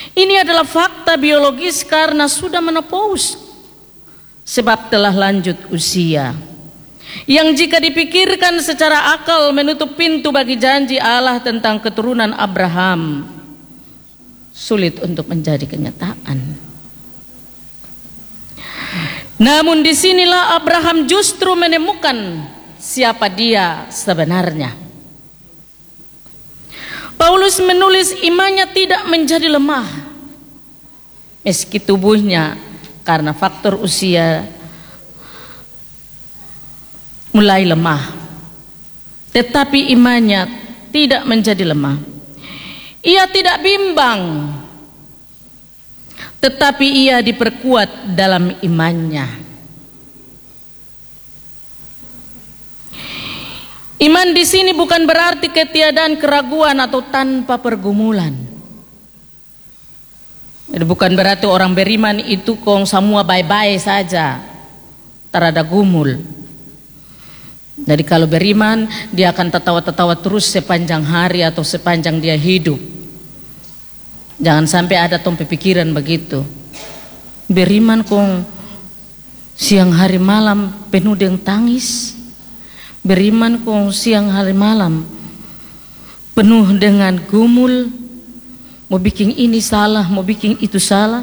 Ini adalah fakta biologis karena sudah menopause, sebab telah lanjut usia, yang jika dipikirkan secara akal menutup pintu bagi janji Allah tentang keturunan Abraham, sulit untuk menjadi kenyataan. Namun disinilah Abraham justru menemukan siapa dia sebenarnya. Paulus menulis imannya tidak menjadi lemah meski tubuhnya karena faktor usia mulai lemah, tetapi imannya tidak menjadi lemah. Ia tidak bimbang, tetapi ia diperkuat dalam imannya. Iman di sini bukan berarti ketiadaan keraguan atau tanpa pergumulan. Jadi bukan berarti orang beriman itu kong semua baik-baik saja, tak ada gumul. Jadi kalau beriman dia akan tertawa-tertawa terus sepanjang hari atau sepanjang dia hidup. Jangan sampai ada tompe pikiran begitu. Beriman kong siang hari malam penuh dengan tangis. Beriman kong siang hari malam penuh dengan gumul, mau bikin ini salah, mau bikin itu salah.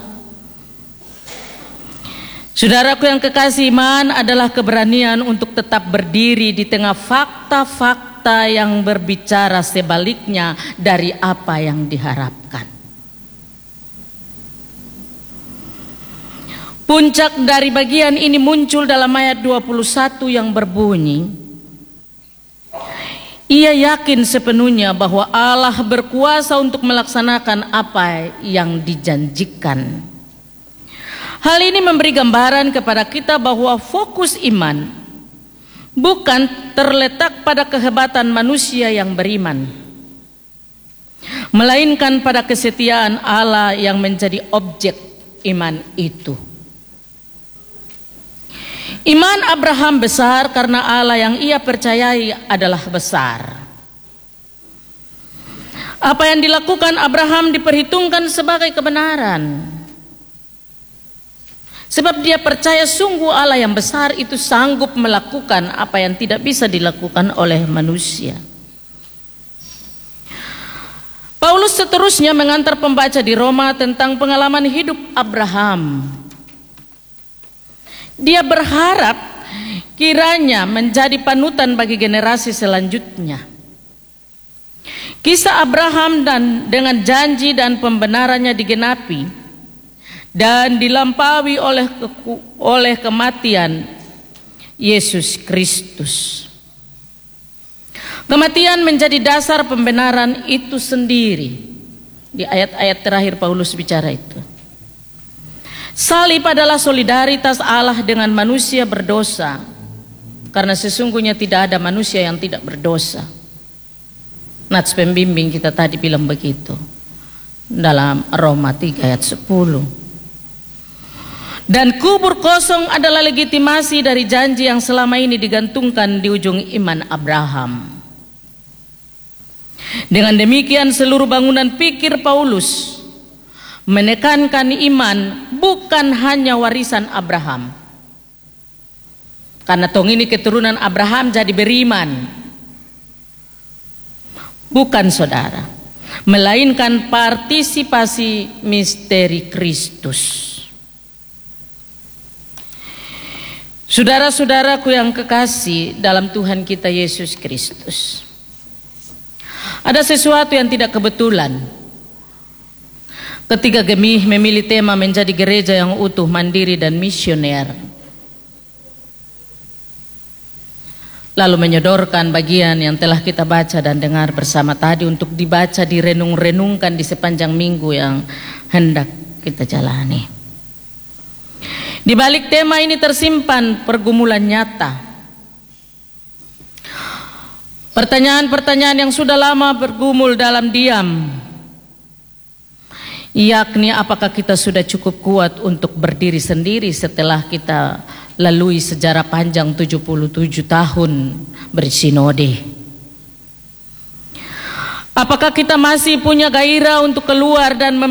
Saudaraku yang kekasih, iman adalah keberanian untuk tetap berdiri di tengah fakta-fakta yang berbicara sebaliknya dari apa yang diharapkan. Puncak dari bagian ini muncul dalam ayat 21 yang berbunyi, ia yakin sepenuhnya bahwa Allah berkuasa untuk melaksanakan apa yang dijanjikan. Hal ini memberi gambaran kepada kita bahwa fokus iman bukan terletak pada kehebatan manusia yang beriman, melainkan pada kesetiaan Allah yang menjadi objek iman itu. Iman Abraham besar karena Allah yang ia percayai adalah besar. Apa yang dilakukan Abraham diperhitungkan sebagai kebenaran, sebab dia percaya sungguh Allah yang besar itu sanggup melakukan apa yang tidak bisa dilakukan oleh manusia. Paulus seterusnya mengantar pembaca di Roma tentang pengalaman hidup Abraham. Dia berharap kiranya menjadi panutan bagi generasi selanjutnya. Kisah Abraham dan dengan janji dan pembenarannya digenapi dan dilampaui oleh kematian Yesus Kristus. Kematian menjadi dasar pembenaran itu sendiri. Di ayat-ayat terakhir Paulus bicara itu. Salib adalah solidaritas Allah dengan manusia berdosa, karena sesungguhnya tidak ada manusia yang tidak berdosa. Nats pembimbing kita tadi bilang begitu dalam Roma 3 ayat 10. Dan kubur kosong adalah legitimasi dari janji yang selama ini digantungkan di ujung iman Abraham. Dengan demikian seluruh bangunan pikir Paulus menekankan iman bukan hanya warisan Abraham. Karena tong ini keturunan Abraham jadi beriman. Bukan saudara, melainkan partisipasi misteri Kristus. Saudara-saudaraku yang kekasih dalam Tuhan kita Yesus Kristus, ada sesuatu yang tidak kebetulan ketika Gemih memilih tema menjadi gereja yang utuh, mandiri dan misioner, lalu menyodorkan bagian yang telah kita baca dan dengar bersama tadi untuk dibaca, direnung-renungkan di sepanjang minggu yang hendak kita jalani. Di balik tema ini tersimpan pergumulan nyata, pertanyaan-pertanyaan yang sudah lama bergumul dalam diam, yakni apakah kita sudah cukup kuat untuk berdiri sendiri setelah kita lalui sejarah panjang 77 tahun bersinode. Apakah kita masih punya gairah untuk keluar dan